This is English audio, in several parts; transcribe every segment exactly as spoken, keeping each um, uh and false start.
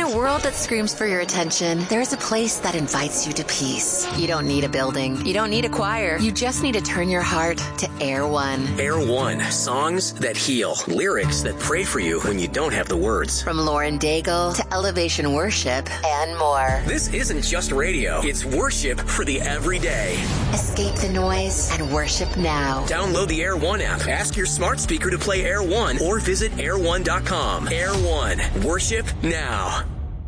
a world that screams for your attention, there's a place that invites you to peace. You don't need a building. You don't need a choir. You just need to turn your heart to Air One. Air One. Songs that heal. Lyrics that pray for you when you don't have the words. From Lauren Daigle to Elevation Worship and more. This isn't just radio. It's worship for the everyday. Escape the noise and worship now. Download the Air One app. Ask your smart speaker to play Air One or visit air one dot com. Air One. Worship now.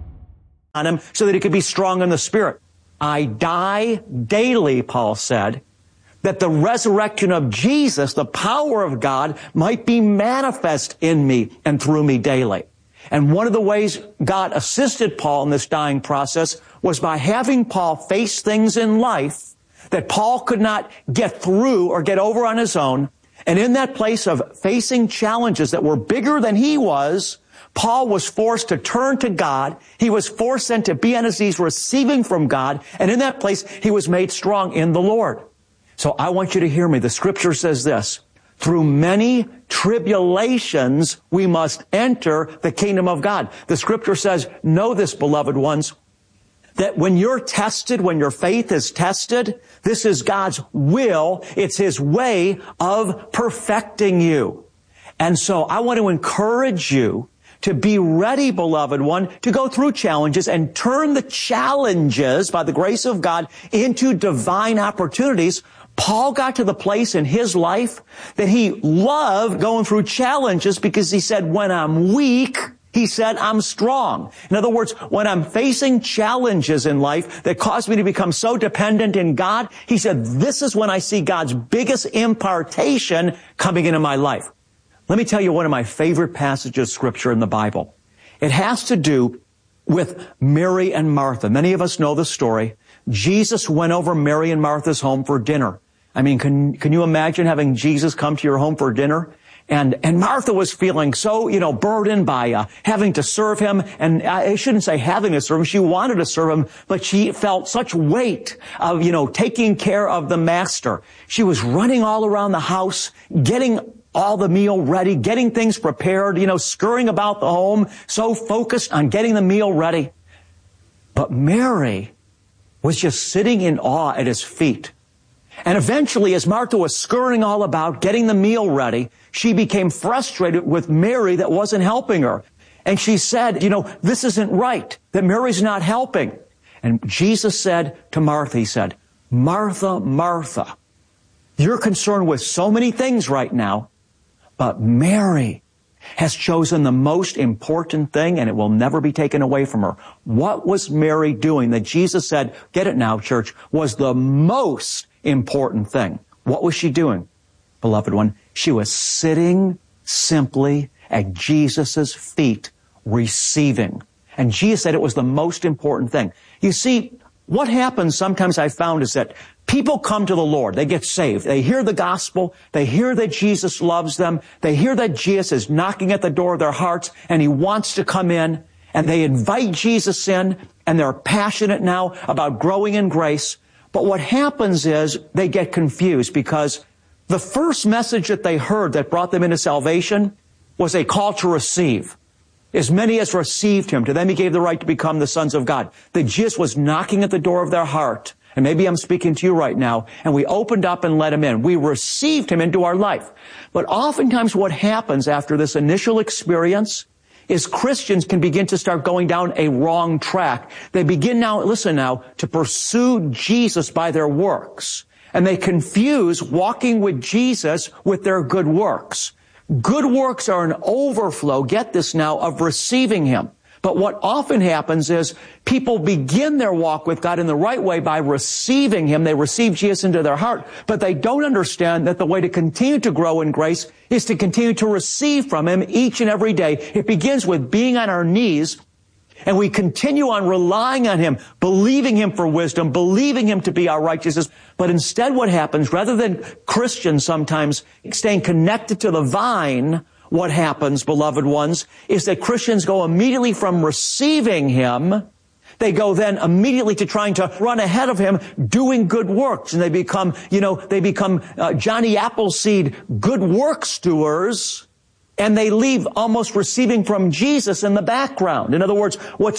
On him so that he could be strong in the Spirit. I die daily, Paul said, that the resurrection of Jesus, the power of God, might be manifest in me and through me daily. And one of the ways God assisted Paul in this dying process was by having Paul face things in life that Paul could not get through or get over on his own. And in that place of facing challenges that were bigger than he was, Paul was forced to turn to God. He was forced then to be on his knees receiving from God. And in that place, he was made strong in the Lord. So I want you to hear me. The scripture says this: through many tribulations, we must enter the kingdom of God. The scripture says, know this, beloved ones, that when you're tested, when your faith is tested, this is God's will. It's His way of perfecting you. And so I want to encourage you to be ready, beloved one, to go through challenges and turn the challenges, by the grace of God, into divine opportunities. Paul got to the place in his life that he loved going through challenges because he said, when I'm weak, he said, I'm strong. In other words, when I'm facing challenges in life that cause me to become so dependent in God, he said, this is when I see God's biggest impartation coming into my life. Let me tell you one of my favorite passages of Scripture in the Bible. It has to do with Mary and Martha. Many of us know the story. Jesus went over Mary and Martha's home for dinner. I mean, can, can you imagine having Jesus come to your home for dinner? And, and Martha was feeling so, you know, burdened by uh, having to serve him. And I shouldn't say having to serve him. She wanted to serve him, but she felt such weight of, you know, taking care of the master. She was running all around the house, getting all the meal ready, getting things prepared, you know, scurrying about the home, so focused on getting the meal ready. But Mary was just sitting in awe at his feet. And eventually, as Martha was scurrying all about, getting the meal ready, she became frustrated with Mary that wasn't helping her. And she said, you know, this isn't right, that Mary's not helping. And Jesus said to Martha, he said, Martha, Martha, you're concerned with so many things right now, but Mary has chosen the most important thing, and it will never be taken away from her. What was Mary doing that Jesus said, get it now, church, was the most important thing? What was she doing, beloved one? She was sitting simply at Jesus' feet, receiving. And Jesus said it was the most important thing. You see, what happens sometimes I've found is that people come to the Lord. They get saved. They hear the gospel. They hear that Jesus loves them. They hear that Jesus is knocking at the door of their hearts and He wants to come in. And they invite Jesus in, and they're passionate now about growing in grace. But what happens is they get confused because the first message that they heard that brought them into salvation was a call to receive. As many as received Him, to them He gave the right to become the sons of God. That Jesus was knocking at the door of their heart. And maybe I'm speaking to you right now, and we opened up and let Him in. We received Him into our life. But oftentimes what happens after this initial experience is Christians can begin to start going down a wrong track. They begin now, listen now, to pursue Jesus by their works. And they confuse walking with Jesus with their good works. Good works are an overflow, get this now, of receiving Him. But what often happens is people begin their walk with God in the right way by receiving Him. They receive Jesus into their heart, but they don't understand that the way to continue to grow in grace is to continue to receive from Him each and every day. It begins with being on our knees, and we continue on relying on Him, believing Him for wisdom, believing Him to be our righteousness. But instead what happens, rather than Christians sometimes staying connected to the vine, what happens, beloved ones, is that Christians go immediately from receiving Him, they go then immediately to trying to run ahead of Him, doing good works. And they become, you know, they become uh, Johnny Appleseed good works doers, and they leave almost receiving from Jesus in the background. In other words, what's